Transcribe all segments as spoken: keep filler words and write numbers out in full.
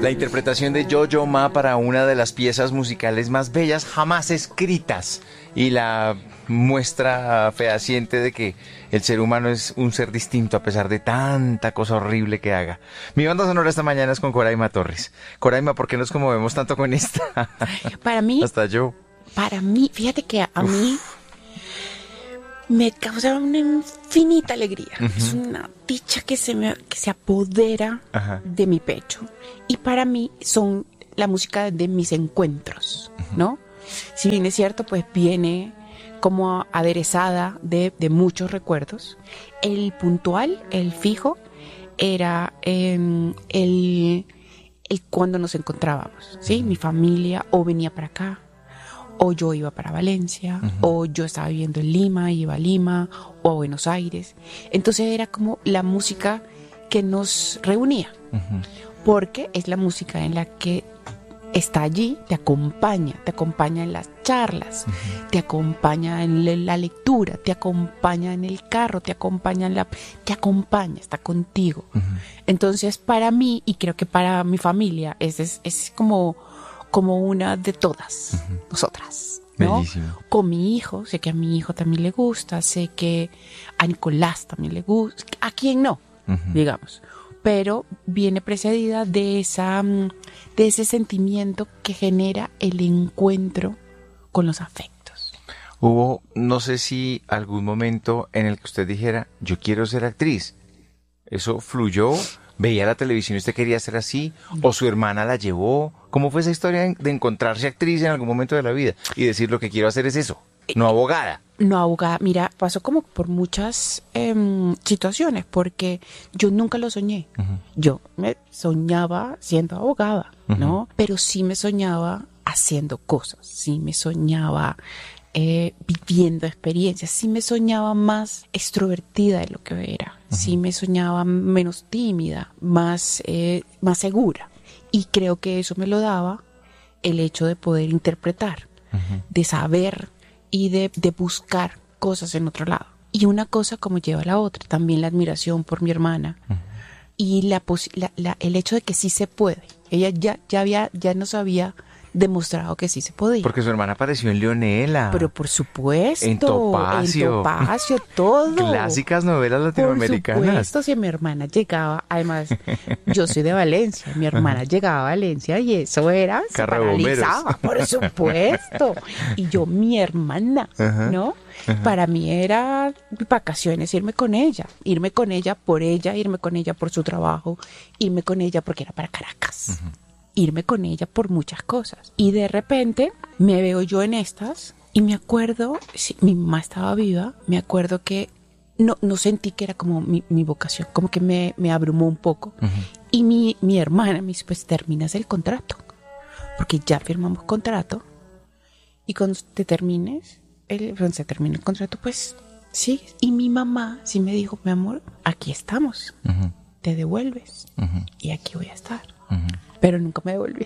La interpretación de Yo-Yo Ma para una de las piezas musicales más bellas jamás escritas y la muestra fehaciente de que el ser humano es un ser distinto a pesar de tanta cosa horrible que haga. Mi banda sonora esta mañana es con Coraima Torres. Coraima, ¿por qué nos conmovemos tanto con esta? Para mí, hasta yo. Para mí, fíjate que a, a mí me causa una infinita alegría. Uh-huh. Es una dicha que se me que se apodera uh-huh. de mi pecho. Y para mí son la música de mis encuentros, uh-huh. ¿no? Si bien es cierto, pues viene como aderezada de, de muchos recuerdos. El puntual, el fijo, era eh, el, el cuando nos encontrábamos, ¿sí? Uh-huh. Mi familia o venía para acá, o yo iba para Valencia, uh-huh. o yo estaba viviendo en Lima, iba a Lima, o a Buenos Aires. Entonces era como la música que nos reunía, uh-huh. porque es la música en la que está allí, te acompaña, te acompaña en las charlas, uh-huh. te acompaña en la lectura, te acompaña en el carro, te acompaña en la... te acompaña, está contigo. Uh-huh. Entonces, para mí, y creo que para mi familia, es, es, es como, como una de todas, uh-huh. nosotras, ¿no? Bellísimo. Con mi hijo, sé que a mi hijo también le gusta, sé que a Nicolás también le gusta, a quién no, uh-huh. digamos. Pero viene precedida de esa de ese sentimiento que genera el encuentro con los afectos. Hubo, no sé si algún momento en el que usted dijera, yo quiero ser actriz. ¿Eso fluyó? ¿Veía la televisión y usted quería ser así? ¿O su hermana la llevó? ¿Cómo fue esa historia de encontrarse actriz en algún momento de la vida y decir lo que quiero hacer es eso? No abogada. No abogada. Mira, pasó como por muchas eh, situaciones, porque yo nunca lo soñé. Uh-huh. Yo me soñaba siendo abogada, uh-huh. ¿no? Pero sí me soñaba haciendo cosas, sí me soñaba eh, viviendo experiencias, sí me soñaba más extrovertida de lo que era, uh-huh. sí me soñaba menos tímida, más, eh, más segura. Y creo que eso me lo daba el hecho de poder interpretar, uh-huh. de saber y de, de buscar cosas en otro lado. Y una cosa como lleva a la otra, también la admiración por mi hermana uh-huh. y la, la, la, el hecho de que sí se puede. Ella ya, ya, había, ya nos había demostrado que sí se podía. Porque su hermana apareció en Leonela. Pero por supuesto. En Topacio. En Topacio, todo. Clásicas novelas latinoamericanas. Por supuesto, si mi hermana llegaba, además, yo soy de Valencia, mi hermana uh-huh. llegaba a Valencia y eso era, se paralizaba, por supuesto. Y yo, mi hermana, uh-huh. ¿no? Uh-huh. Para mí era vacaciones, irme con ella, irme con ella por ella, irme con ella por su trabajo, irme con ella porque era para Caracas. Uh-huh. Irme con ella por muchas cosas. Y de repente me veo yo en estas y me acuerdo, si mi mamá estaba viva, me acuerdo que no, no sentí que era como mi, mi vocación, como que me, me abrumó un poco. Uh-huh. Y mi, mi hermana me dice, pues terminas el contrato, porque ya firmamos contrato y cuando te termines, el, cuando se termine el contrato, pues sí. Y mi mamá sí me dijo, mi amor, aquí estamos, uh-huh. te devuelves uh-huh. y aquí voy a estar. Uh-huh. Pero nunca me devolví.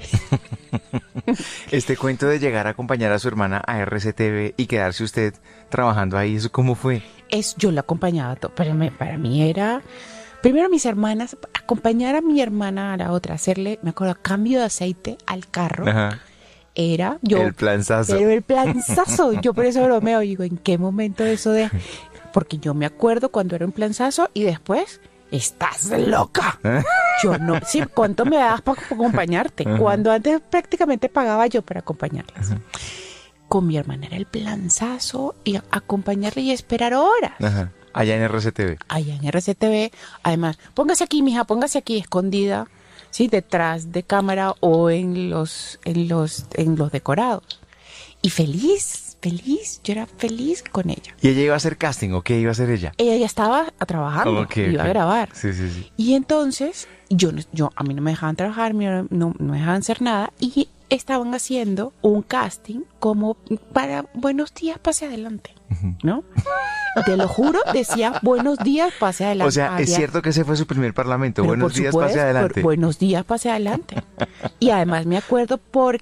Este cuento de llegar a acompañar a su hermana a R C T V y quedarse usted trabajando ahí, ¿eso cómo fue? Es, yo la acompañaba todo. Para mí, para mí era... Primero mis hermanas, acompañar a mi hermana a la otra, hacerle, me acuerdo, cambio de aceite al carro. Ajá. Era yo... El planzazo. Pero el planzazo. Yo por eso bromeo, digo, ¿en qué momento eso de...? Porque yo me acuerdo cuando era un planzazo y después... ¡Estás loca! Yo no, sí, ¿cuánto me das para acompañarte? Uh-huh. Cuando antes prácticamente pagaba yo para acompañarlas. Uh-huh. Con mi hermana era el planzazo y acompañarle y esperar horas. Uh-huh. Allá en R C T V. Allá en R C T V. Además, póngase aquí, mija, póngase aquí, escondida, sí, detrás de cámara o en los, en los, en los decorados. Y feliz. Feliz, yo era feliz con ella. ¿Y ella iba a hacer casting o qué iba a hacer ella? Ella ya estaba trabajando, okay, iba okay. a grabar. Sí, sí, sí. Y entonces, yo, yo a mí no me dejaban trabajar, no, no me dejaban hacer nada y estaban haciendo un casting como para buenos días, pase adelante, ¿no? Te lo juro, decía buenos días, pase adelante. O sea, es cierto que ese fue su primer parlamento. Pero buenos días, supuesto, pase adelante. Buenos días, pase adelante. Y además me acuerdo porque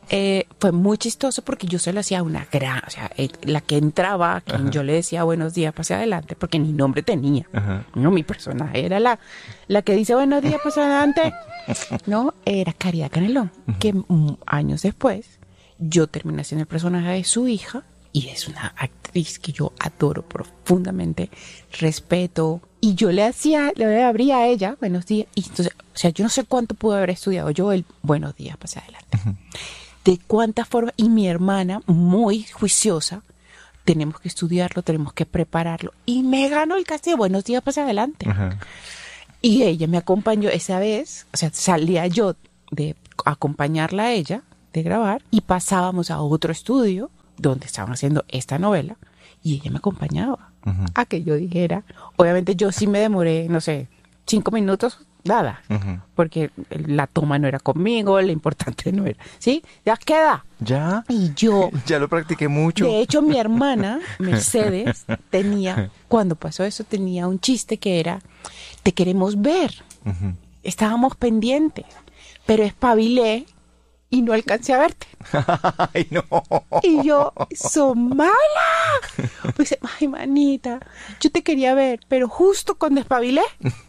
eh, fue muy chistoso porque yo se lo hacía a una gran, o sea, eh, la que entraba, a quien Ajá. yo le decía buenos días, pase adelante, porque ni nombre tenía. Ajá. No, mi personaje era la, la que dice buenos días, pase adelante. No, era Caridad Canelón, uh-huh. que um, años después yo terminé siendo el personaje de su hija y es una actriz que yo adoro profundamente, respeto, y yo le hacía, le abría a ella buenos días, y entonces, o sea, yo no sé cuánto pude haber estudiado yo el buenos días, pase adelante. Uh-huh. De cuántas formas, y mi hermana, muy juiciosa, tenemos que estudiarlo, tenemos que prepararlo, y me ganó el casting de buenos días, pase adelante. Uh-huh. Y ella me acompañó esa vez, o sea, salía yo de acompañarla a ella, de grabar, y pasábamos a otro estudio donde estaban haciendo esta novela, y ella me acompañaba uh-huh. a que yo dijera. Obviamente yo sí me demoré, no sé, cinco minutos, nada, uh-huh. porque la toma no era conmigo, lo importante no era, ¿sí? Ya queda. Ya. Y yo. Ya lo practiqué mucho. De hecho, mi hermana, Mercedes, tenía, cuando pasó eso, tenía un chiste que era, te queremos ver. Uh-huh. Estábamos pendientes, pero espabilé y no alcancé a verte. Ay, no. Y yo, ¡son mala! Pues, ay, manita, yo te quería ver, pero justo cuando espabilé,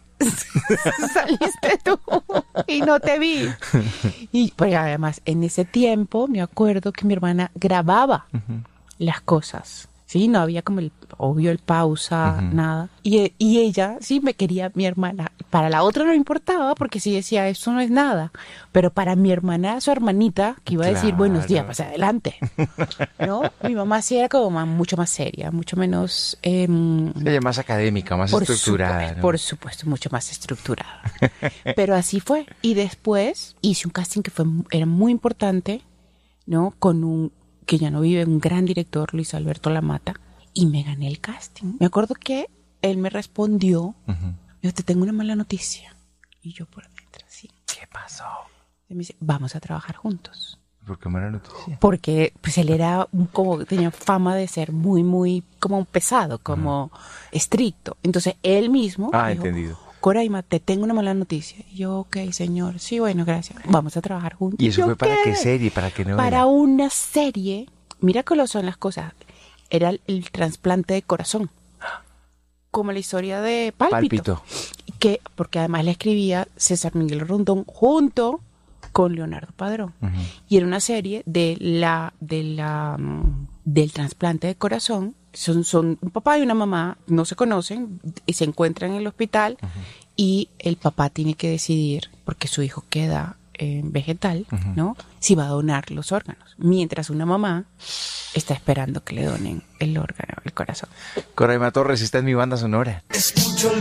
saliste tú y no te vi. Y pues además, en ese tiempo, me acuerdo que mi hermana grababa uh-huh. las cosas. Sí, no había como el, obvio, el pausa, uh-huh. nada. Y, y ella, sí, me quería, mi hermana. Para la otra no importaba, porque sí decía, eso no es nada. Pero para mi hermana, su hermanita, que iba claro. a decir, buenos días, pasa adelante. ¿No? Mi mamá sí era como más, mucho más seria, mucho menos... Eh, Ella más académica, más estructurada. Supu- ¿no? Por supuesto, mucho más estructurada. Pero así fue. Y después hice un casting que fue era muy importante, ¿no? Con un... que ya no vive, un gran director, Luis Alberto Lamata, y me gané el casting. Me acuerdo que él me respondió, uh-huh. yo te tengo una mala noticia. Y yo por dentro, sí. ¿Qué pasó? Y me dice, vamos a trabajar juntos. ¿Por qué mala noticia? Porque pues él era un, como, tenía fama de ser muy, muy, como pesado, como uh-huh. estricto. Entonces él mismo Ah, dijo, entendido. Coraima, te tengo una mala noticia. Y yo, ok, señor. Sí, bueno, gracias. Vamos a trabajar juntos. ¿Y eso yo, fue para ¿qué? qué serie? ¿Para qué novela? Para una serie. Mira cómo son las cosas. Era el, el trasplante de corazón. Como la historia de Pálpito. Pálpito. Que, porque además la escribía César Miguel Rondón junto con Leonardo Padrón. Uh-huh. Y era una serie de la, de la, del trasplante de corazón. Son, son un papá y una mamá, no se conocen, y se encuentran en el hospital, uh-huh. y el papá tiene que decidir, porque su hijo queda eh, vegetal, uh-huh. ¿no? Si va a donar los órganos. Mientras una mamá está esperando que le donen el órgano, el corazón. Coraima Torres, esta es mi banda sonora. Escucho el